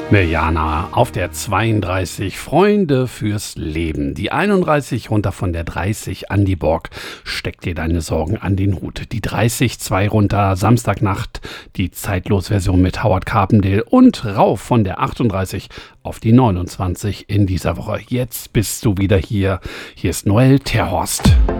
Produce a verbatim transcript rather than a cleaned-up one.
Mirjana auf der zweiunddreißig, Freunde fürs Leben. Die einunddreißig runter von der dreißig, Andi Borg, steck dir deine Sorgen an den Hut. Die dreißig, zwei runter, Samstagnacht, die Zeitlos-Version mit Howard Carpendale und rauf von der achtunddreißig auf die neunundzwanzig in dieser Woche. Jetzt bist du wieder hier. Hier ist Noel Terhorst.